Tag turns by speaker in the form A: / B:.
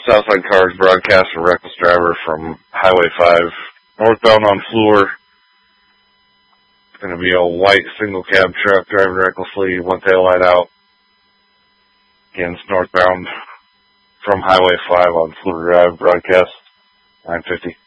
A: Southside Cars broadcast a reckless driver from Highway 5, northbound on Fleur. It's going to be a white single cab truck driving recklessly, one tail light out. Again, it's northbound from Highway 5 on Fleur Drive, broadcast 950.